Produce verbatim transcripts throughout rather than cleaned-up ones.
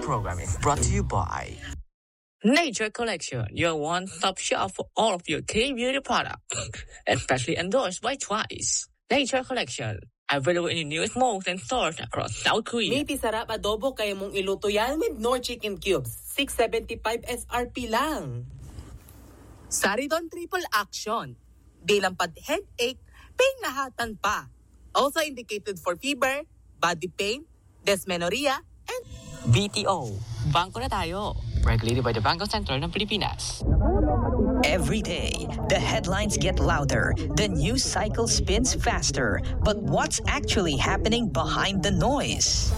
program is brought to you by Nature Collection, your one-stop shop for all of your clean beauty products, especially endorsed by Twice. Nature Collection, available in the newest malls and stores across South Korea. May sarap adobo kaya mong iluto yan with Knorr Chicken Cubes. six seventy-five S R P lang. Saridon Triple Action. Dilampad headache, pain nahatan pa. Also indicated for fever, body pain, dysmenorrhea, and B T O, Bangko na tayo. Regulated by the Bangko Center ng Pilipinas. Every day, the headlines get louder, the news cycle spins faster. But what's actually happening behind the noise?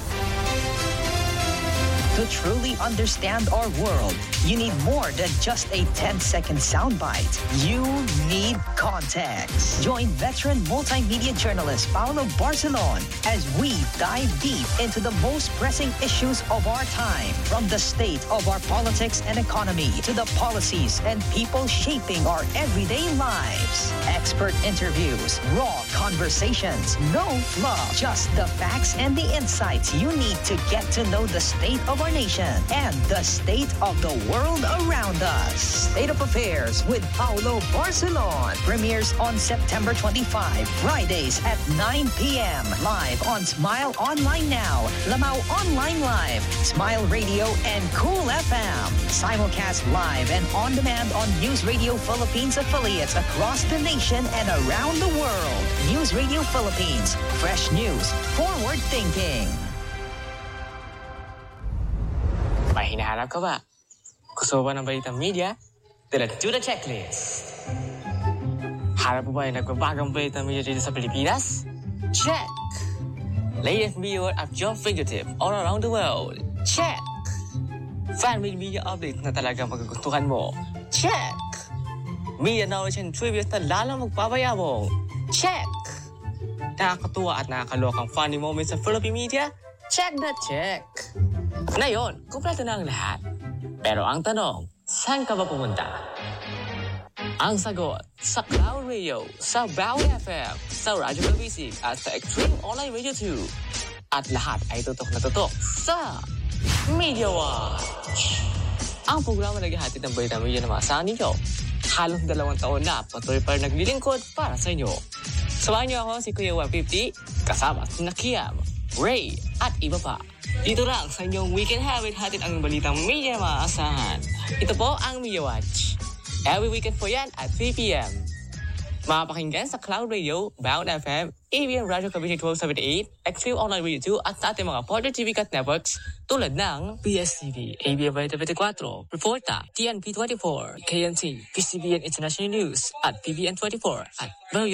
To truly understand our world, you need more than just a ten-second soundbite. You need context. Join veteran multimedia journalist Paolo Barcelon as we dive deep into the most pressing issues of our time, from the state of our politics and economy to the policies and people shaping our everyday lives. Expert interviews, raw conversations, no fluff, just the facts and the insights you need to get to know the state of our nation and the state of the world around us. State of Affairs with Paolo Barcelon premieres on September twenty-fifth, Fridays at nine p.m. live on Smile Online Now, Lamau Online Live, Smile Radio, and Cool F M. Simulcast live and on demand on News Radio Philippines affiliates across the nation and around the world. News Radio Philippines, fresh news, forward thinking. May hinahanap ka ba? Gusto ba ng balitang media? Then let's do the checklist. Harap mo ba yung nagbabagang balitang media dito sa Pilipinas? Check! Latest media at your fingertip all around the world? Check! Fan-made media updates na talagang magugustuhan mo? Check! Media knowledge and trivia na lalong magpabayabong? Check! Nakakatuwa at nakakalokang funny moments sa Philippine media? Check na check! Ngayon, kumpleto na ang lahat. Pero ang tanong, saan ka ba pumunta? Ang sagot, sa Cloud Radio, sa Bawi F M, sa Radyo Kabisig, at sa Extreme Online Radio two. At lahat ay tutok na tutok sa Media Watch. Ang programa naghahatid ng balita media na maasahan ninyo. Halos dalawang taon na patuloy pa rin naglilingkod para sa inyo. Samahan niyo ako si Kuya one fifty, kasama si Nakiam, Ray, at iba pa. Dito lang sa inyong Weekend Habit, hatid ang balitang media na maaasahan. Ito po ang Media Watch. Every weekend po yan at three p.m. Mapakinggan sa Cloud Radio, Bound F M, A B M Radyo Kabisig twelve seventy-eight, Extreme Online Radio two at sa ating mga partner T V Cut networks tulad ng P S T V, A B M twenty-four, Reporta, T N P twenty-four, K N T, P C B N International News at P B N twenty-four at